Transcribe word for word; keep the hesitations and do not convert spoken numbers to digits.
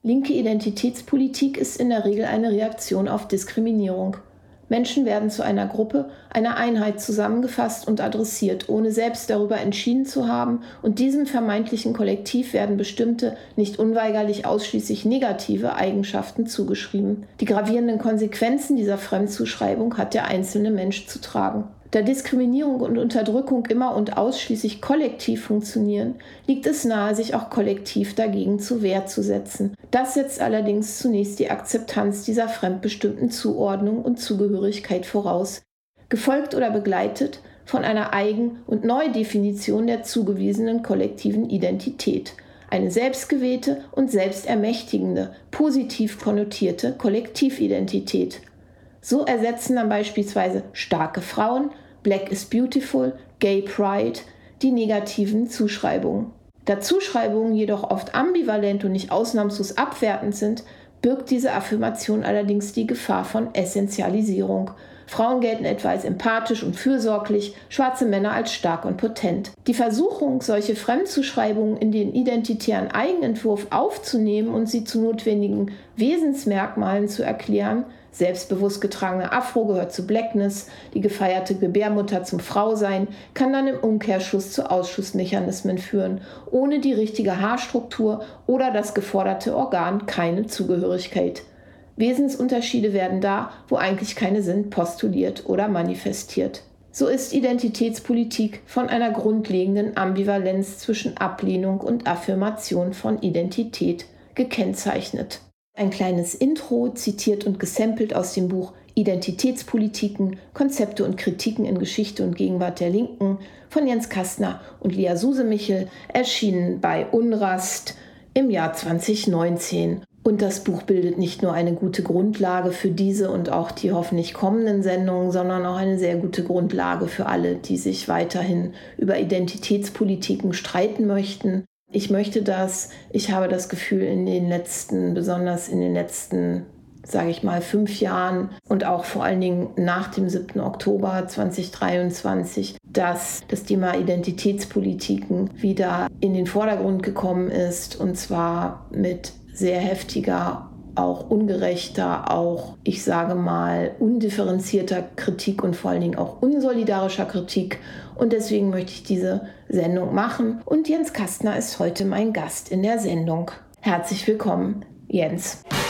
Linke Identitätspolitik ist in der Regel eine Reaktion auf Diskriminierung. Menschen werden zu einer Gruppe, einer Einheit zusammengefasst und adressiert, ohne selbst darüber entschieden zu haben, und diesem vermeintlichen Kollektiv werden bestimmte, nicht unweigerlich ausschließlich negative Eigenschaften zugeschrieben. Die gravierenden Konsequenzen dieser Fremdzuschreibung hat der einzelne Mensch zu tragen. Da Diskriminierung und Unterdrückung immer und ausschließlich kollektiv funktionieren, liegt es nahe, sich auch kollektiv dagegen zur Wehr zu setzen. Das setzt allerdings zunächst die Akzeptanz dieser fremdbestimmten Zuordnung und Zugehörigkeit voraus, gefolgt oder begleitet von einer Eigen- und Neudefinition der zugewiesenen kollektiven Identität. Eine selbstgewählte und selbstermächtigende, positiv konnotierte Kollektividentität. So ersetzen dann beispielsweise starke Frauen, Black is Beautiful, Gay Pride die negativen Zuschreibungen. Da Zuschreibungen jedoch oft ambivalent und nicht ausnahmslos abwertend sind, birgt diese Affirmation allerdings die Gefahr von Essentialisierung. Frauen gelten etwa als empathisch und fürsorglich, schwarze Männer als stark und potent. Die Versuchung, solche Fremdzuschreibungen in den identitären Eigenentwurf aufzunehmen und sie zu notwendigen Wesensmerkmalen zu erklären, selbstbewusst getragene Afro gehört zu Blackness, die gefeierte Gebärmutter zum Frausein, kann dann im Umkehrschluss zu Ausschlussmechanismen führen, ohne die richtige Haarstruktur oder das geforderte Organ keine Zugehörigkeit. Wesensunterschiede werden da, wo eigentlich keine sind, postuliert oder manifestiert. So ist Identitätspolitik von einer grundlegenden Ambivalenz zwischen Ablehnung und Affirmation von Identität gekennzeichnet. Ein kleines Intro, zitiert und gesampelt aus dem Buch Identitätspolitiken, Konzepte und Kritiken in Geschichte und Gegenwart der Linken von Jens Kastner und Lea Susemichel, erschienen bei Unrast im Jahr zwanzig neunzehn. Und das Buch bildet nicht nur eine gute Grundlage für diese und auch die hoffentlich kommenden Sendungen, sondern auch eine sehr gute Grundlage für alle, die sich weiterhin über Identitätspolitiken streiten möchten. Ich möchte das, ich habe das Gefühl, in den letzten, besonders in den letzten, sage ich mal, fünf Jahren und auch vor allen Dingen nach dem siebten Oktober zweitausenddreiundzwanzig, dass das Thema Identitätspolitiken wieder in den Vordergrund gekommen ist, und zwar mit sehr heftiger, auch ungerechter, auch, ich sage mal, undifferenzierter Kritik und vor allen Dingen auch unsolidarischer Kritik. Und deswegen möchte ich diese Sendung machen. Und Jens Kastner ist heute mein Gast in der Sendung. Herzlich willkommen, Jens.